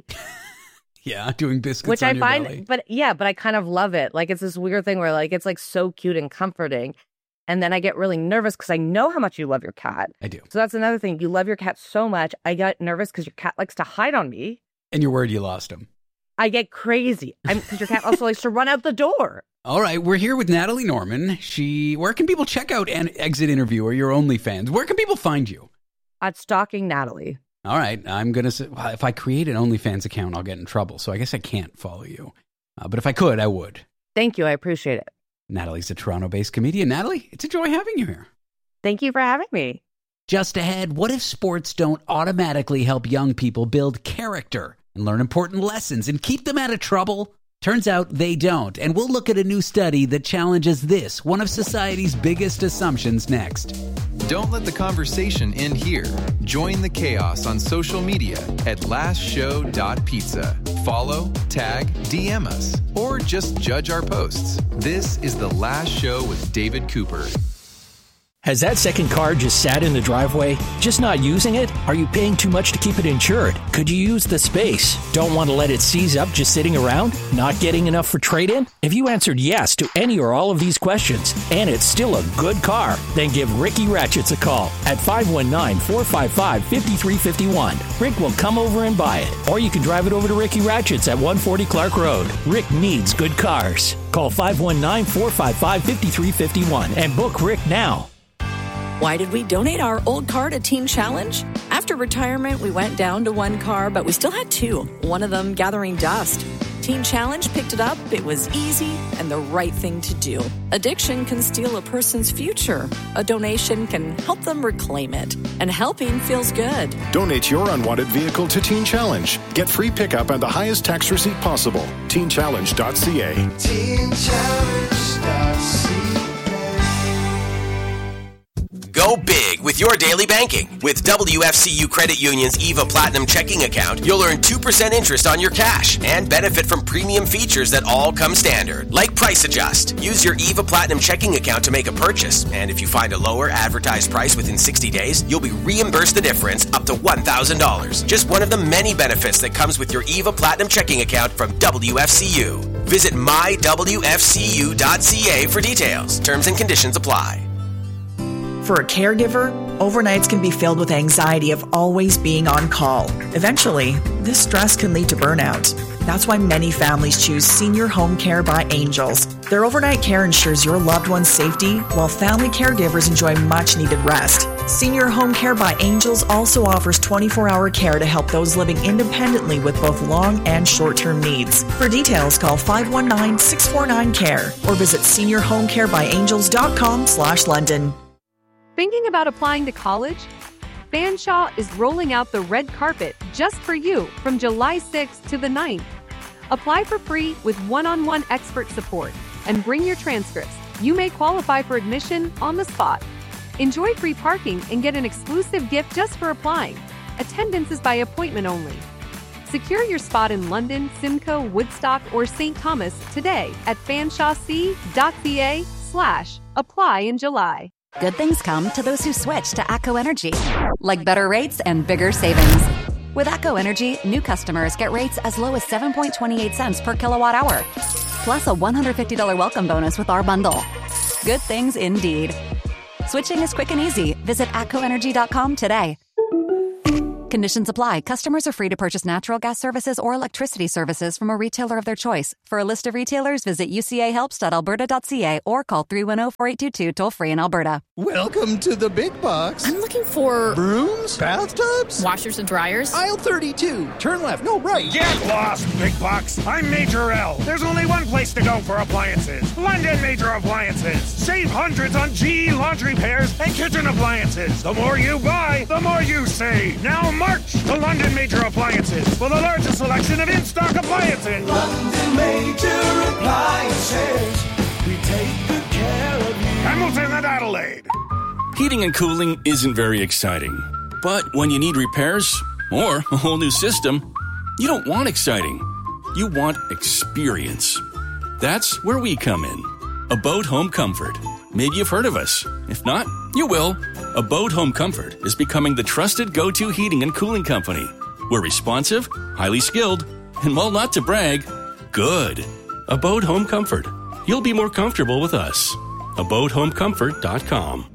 Yeah, doing biscuits which on I your find, belly. but I kind of love it. Like, it's this weird thing where, like, it's like so cute and comforting. And then I get really nervous because I know how much you love your cat. I do. So that's another thing. You love your cat so much. I get nervous because your cat likes to hide on me. And you're worried you lost him. I get crazy because your cat also likes to run out the door. All right, we're here with Natalie Norman. Where can people check out an Exit Interview or your OnlyFans? Where can people find you? At Stalking Natalie. All right, I'm going to say, well, if I create an OnlyFans account, I'll get in trouble. So I guess I can't follow you. But if I could, I would. Thank you. I appreciate it. Natalie's a Toronto-based comedian. Natalie, it's a joy having you here. Thank you for having me. Just ahead, what if sports don't automatically help young people build character and learn important lessons and keep them out of trouble? Turns out they don't. And we'll look at a new study that challenges this, one of society's biggest assumptions, next. Don't let the conversation end here. Join the chaos on social media at lastshow.pizza. Follow, tag, DM us, or just judge our posts. This is The Last Show with David Cooper. Has that second car just sat in the driveway? Just not using it? Are you paying too much to keep it insured? Could you use the space? Don't want to let it seize up just sitting around? Not getting enough for trade-in? If you answered yes to any or all of these questions, and it's still a good car, then give Ricky Ratchets a call at 519-455-5351. Rick will come over and buy it. Or you can drive it over to Ricky Ratchets at 140 Clark Road. Rick needs good cars. Call 519-455-5351 and book Rick now. Why did we donate our old car to Teen Challenge? After retirement, we went down to 1 car, but we still had 2, one of them gathering dust. Teen Challenge picked it up. It was easy and the right thing to do. Addiction can steal a person's future. A donation can help them reclaim it. And helping feels good. Donate your unwanted vehicle to Teen Challenge. Get free pickup and the highest tax receipt possible. TeenChallenge.ca. TeenChallenge.ca. Go big with your daily banking. With WFCU Credit Union's EVA Platinum checking account, you'll earn 2% interest on your cash and benefit from premium features that all come standard, like Price Adjust. Use your EVA Platinum checking account to make a purchase, and if you find a lower advertised price within 60 days, you'll be reimbursed the difference up to $1,000. Just one of the many benefits that comes with your EVA Platinum checking account from WFCU. Visit mywfcu.ca for details. Terms and conditions apply. For a caregiver, overnights can be filled with anxiety of always being on call. Eventually, this stress can lead to burnout. That's why many families choose Senior Home Care by Angels. Their overnight care ensures your loved one's safety, while family caregivers enjoy much-needed rest. Senior Home Care by Angels also offers 24-hour care to help those living independently with both long and short-term needs. For details, call 519-649-CARE or visit seniorhomecarebyangels.com/London. Thinking about applying to college? Fanshawe is rolling out the red carpet just for you from July 6th to the 9th. Apply for free with one-on-one expert support and bring your transcripts. You may qualify for admission on the spot. Enjoy free parking and get an exclusive gift just for applying. Attendance is by appointment only. Secure your spot in London, Simcoe, Woodstock, or St. Thomas today at fanshawec.ca/apply in July. Good things come to those who switch to ACO Energy, like better rates and bigger savings. With ACO Energy, new customers get rates as low as 7.28 cents per kilowatt hour, plus a $150 welcome bonus with our bundle. Good things indeed. Switching is quick and easy. Visit ACOenergy.com today. Conditions apply. Customers are free to purchase natural gas services or electricity services from a retailer of their choice. For a list of retailers, visit ucahelps.alberta.ca or call 310-4822 toll-free in Alberta. Welcome to the big box. I'm looking for... brooms? Bathtubs? Washers and dryers? Aisle 32. Turn left. No, right. Get lost, big box. I'm Major L. There's only one place to go for appliances. London Major Appliances. Save hundreds on GE laundry pairs and kitchen appliances. The more you buy, the more you save. Now march to London Major Appliances for the largest selection of in-stock appliances. London Major Appliances. We take good care of you. Hamilton and Adelaide. Heating and cooling isn't very exciting. But when you need repairs or a whole new system, you don't want exciting. You want experience. That's where we come in. Abode Home Comfort. Maybe you've heard of us. If not, you will. Abode Home Comfort is becoming the trusted go-to heating and cooling company. We're responsive, highly skilled, and while not to brag, good. Abode Home Comfort. You'll be more comfortable with us. AbodeHomeComfort.com.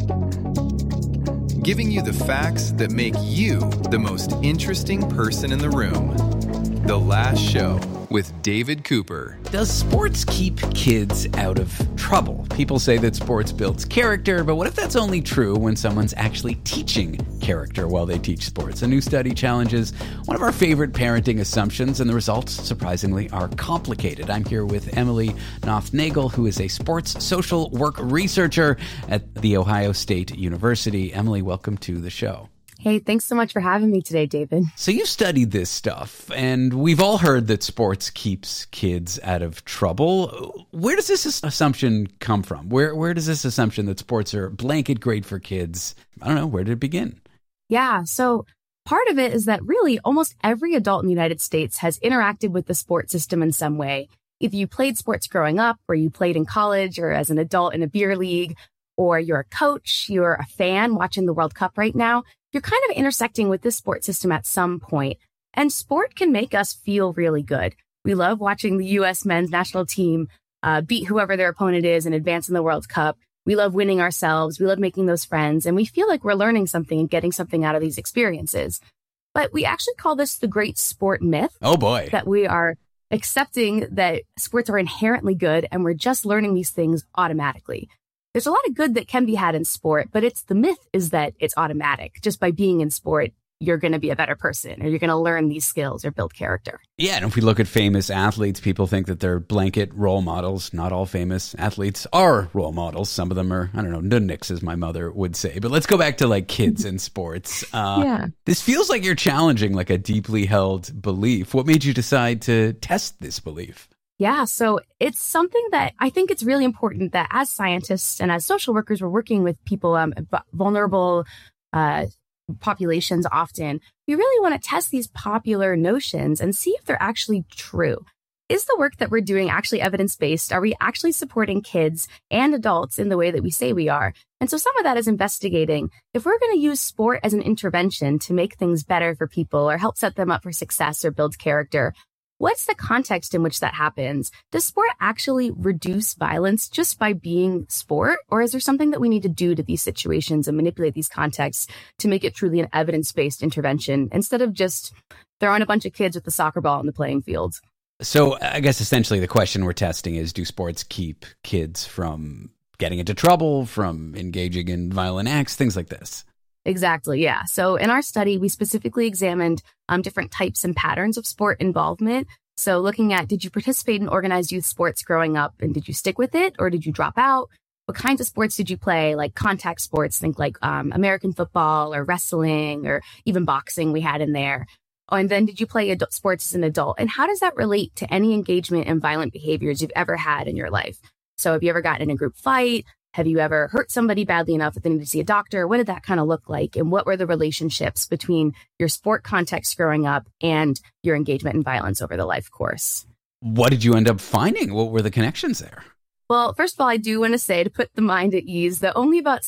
Giving you the facts that make you the most interesting person in the room. The Last Show with David Cooper. Does sports keep kids out of trouble? People say that sports builds character, but what if that's only true when someone's actually teaching character while they teach sports? A new study challenges one of our favorite parenting assumptions, and the results, surprisingly, are complicated. I'm here with Emily Knopf-Nagel, who is a sports social work researcher at The Ohio State University. Emily, welcome to the show. Hey, thanks so much for having me today, David. So you've studied this stuff, and we've all heard that sports keeps kids out of trouble. Where does this assumption come from? Where does this assumption that sports are blanket great for kids? I don't know. Where did it begin? Yeah, so part of it is that really almost every adult in the United States has interacted with the sports system in some way. Either you played sports growing up, or you played in college, or as an adult in a beer league, or you're a coach, you're a fan watching the World Cup right now. You're kind of intersecting with this sports system at some point. And sport can make us feel really good. We love watching the U.S. men's national team beat whoever their opponent is and advance in the World Cup. We love winning ourselves. We love making those friends. And we feel like we're learning something and getting something out of these experiences. But we actually call this the great sport myth. Oh, boy. That we are accepting that sports are inherently good and we're just learning these things automatically. There's a lot of good that can be had in sport, but the myth is that it's automatic. Just by being in sport, you're going to be a better person or you're going to learn these skills or build character. Yeah, and if we look at famous athletes, people think that they're blanket role models. Not all famous athletes are role models. Some of them are, I don't know, nudniks, as my mother would say. But let's go back to like kids in sports. Yeah. This feels like you're challenging like a deeply held belief. What made you decide to test this belief? Yeah, so it's something that I think it's really important that as scientists and as social workers, we're working with people, vulnerable populations often. We really want to test these popular notions and see if they're actually true. Is the work that we're doing actually evidence-based? Are we actually supporting kids and adults in the way that we say we are? And so some of that is investigating if we're going to use sport as an intervention to make things better for people or help set them up for success or build character. What's the context in which that happens? Does sport actually reduce violence just by being sport? Or is there something that we need to do to these situations and manipulate these contexts to make it truly an evidence-based intervention instead of just throwing a bunch of kids with the soccer ball on the playing field? So I guess essentially the question we're testing is, do sports keep kids from getting into trouble, from engaging in violent acts, things like this? Exactly, yeah. So in our study, we specifically examined different types and patterns of sport involvement. So looking at, did you participate in organized youth sports growing up and did you stick with it or did you drop out? What kinds of sports did you play? Like contact sports, think like American football or wrestling or even boxing we had in there. Oh, and then did you play sports as an adult? And how does that relate to any engagement in violent behaviors you've ever had in your life? So have you ever gotten in a group fight? Have you ever hurt somebody badly enough that they need to see a doctor? What did that kind of look like? And what were the relationships between your sport context growing up and your engagement in violence over the life course? What did you end up finding? What were the connections there? Well, first of all, I do want to say, to put the mind at ease, that only about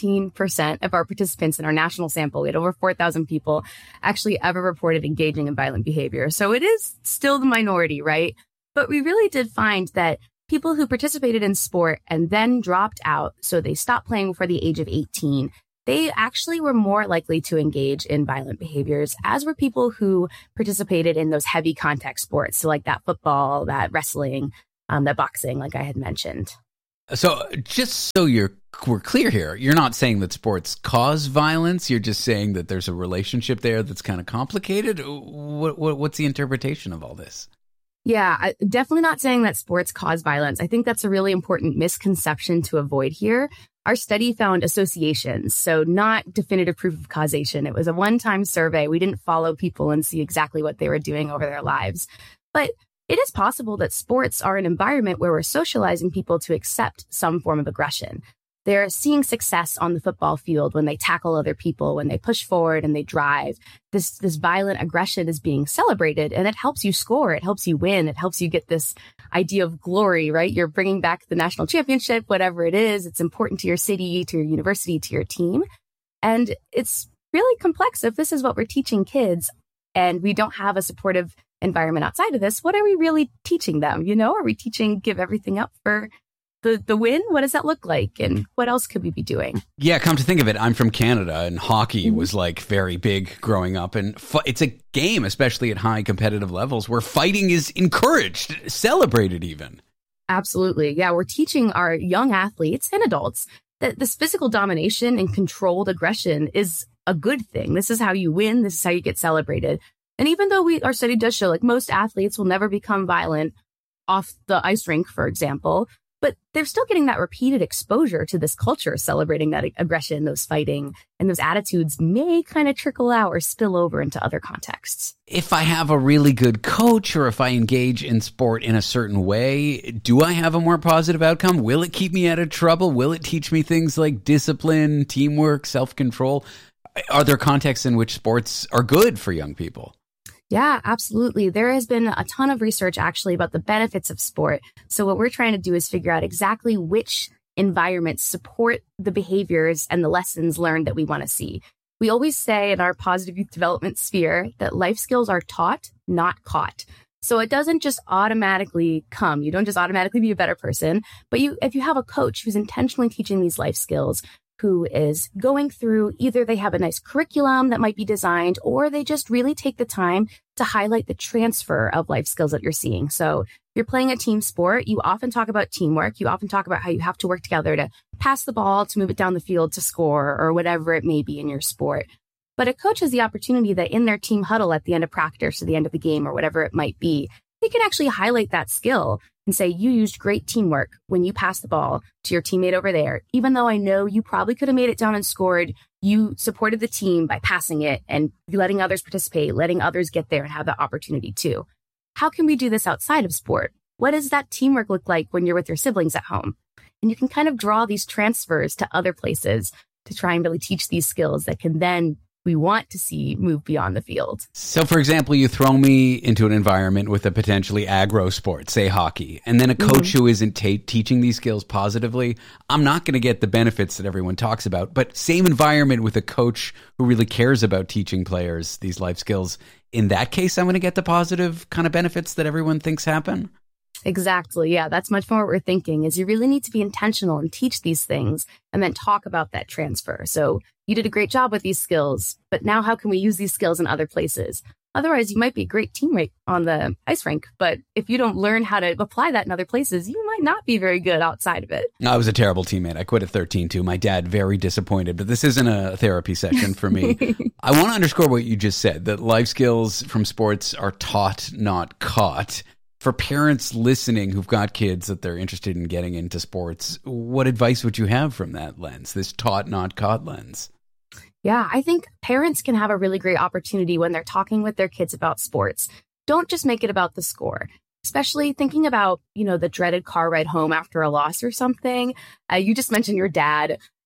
17% of our participants in our national sample, we had over 4,000 people, actually ever reported engaging in violent behavior. So it is still the minority, right? But we really did find that people who participated in sport and then dropped out, so they stopped playing before the age of 18, they actually were more likely to engage in violent behaviors, as were people who participated in those heavy contact sports. So like that football, that wrestling, that boxing, like I had mentioned. So just so we're clear here, you're not saying that sports cause violence. You're just saying that there's a relationship there that's kind of complicated. What's the interpretation of all this? Yeah, definitely not saying that sports cause violence. I think that's a really important misconception to avoid here. Our study found associations, so not definitive proof of causation. It was a one-time survey. We didn't follow people and see exactly what they were doing over their lives. But it is possible that sports are an environment where we're socializing people to accept some form of aggression. They're seeing success on the football field when they tackle other people, when they push forward and they drive. This violent aggression is being celebrated, and it helps you score. It helps you win. It helps you get this idea of glory, right? You're bringing back the national championship, whatever it is. It's important to your city, to your university, to your team. And it's really complex. If this is what we're teaching kids and we don't have a supportive environment outside of this, what are we really teaching them? Are we teaching give everything up for the win? What does that look like? And what else could we be doing? Yeah, come to think of it, I'm from Canada, and hockey was like very big growing up. And it's a game, especially at high competitive levels, where fighting is encouraged, celebrated even. Absolutely. Yeah, we're teaching our young athletes and adults that this physical domination and controlled aggression is a good thing. This is how you win. This is how you get celebrated. And even though our study does show like most athletes will never become violent off the ice rink, for example, but they're still getting that repeated exposure to this culture, celebrating that aggression, those fighting, and those attitudes may kind of trickle out or spill over into other contexts. If I have a really good coach, or if I engage in sport in a certain way, do I have a more positive outcome? Will it keep me out of trouble? Will it teach me things like discipline, teamwork, self-control? Are there contexts in which sports are good for young people? Yeah, absolutely. There has been a ton of research actually about the benefits of sport. So what we're trying to do is figure out exactly which environments support the behaviors and the lessons learned that we want to see. We always say in our positive youth development sphere that life skills are taught, not caught. So it doesn't just automatically come. You don't just automatically be a better person, but if you have a coach who's intentionally teaching these life skills, who is going through, either they have a nice curriculum that might be designed, or they just really take the time to highlight the transfer of life skills that you're seeing. So if you're playing a team sport, you often talk about teamwork. You often talk about how you have to work together to pass the ball, to move it down the field, to score, or whatever it may be in your sport. But a coach has the opportunity that in their team huddle at the end of practice or the end of the game or whatever it might be, they can actually highlight that skill and say, you used great teamwork when you passed the ball to your teammate over there. Even though I know you probably could have made it down and scored, you supported the team by passing it and letting others participate, letting others get there and have that opportunity too. How can we do this outside of sport? What does that teamwork look like when you're with your siblings at home? And you can kind of draw these transfers to other places to try and really teach these skills that can then we want to see move beyond the field. So, for example, you throw me into an environment with a potentially aggro sport, say hockey, and then a coach who isn't teaching these skills positively. I'm not going to get the benefits that everyone talks about, but same environment with a coach who really cares about teaching players these life skills. In that case, I'm going to get the positive kind of benefits that everyone thinks happen. Exactly. Yeah, that's much more what we're thinking is you really need to be intentional and teach these things and then talk about that transfer. So you did a great job with these skills, but now how can we use these skills in other places? Otherwise, you might be a great teammate on the ice rink, but if you don't learn how to apply that in other places, you might not be very good outside of it. I was a terrible teammate. I quit at 13 too. My dad, very disappointed, but this isn't a therapy session for me. I want to underscore what you just said, that life skills from sports are taught, not caught. For parents listening who've got kids that they're interested in getting into sports, what advice would you have from that lens, this taught, not caught lens? Yeah, I think parents can have a really great opportunity when they're talking with their kids about sports. Don't just make it about the score, especially thinking about, the dreaded car ride home after a loss or something. You just mentioned your dad.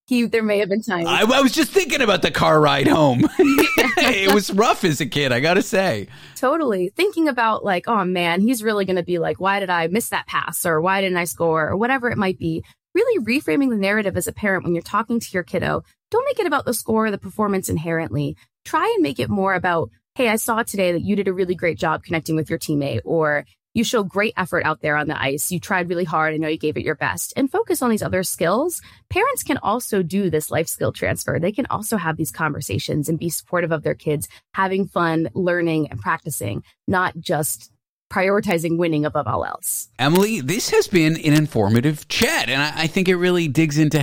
There may have been times. I was just thinking about the car ride home. It was rough as a kid, I gotta say. Totally. Thinking about like, oh man, he's really going to be like, why did I miss that pass? Or why didn't I score? Or whatever it might be. Really reframing the narrative as a parent when you're talking to your kiddo. Don't make it about the score or the performance inherently. Try and make it more about, hey, I saw today that you did a really great job connecting with your teammate, or you showed great effort out there on the ice. You tried really hard. I know you gave it your best. And focus on these other skills. Parents can also do this life skill transfer. They can also have these conversations and be supportive of their kids, having fun, learning and practicing, not just prioritizing winning above all else. Emily, this has been an informative chat, and I think it really digs into